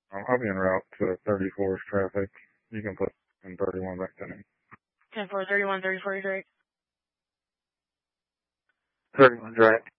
I'll be en route to 34's traffic. You can put in 31 back to me. 10-4, 31, 34 is right. 31's right.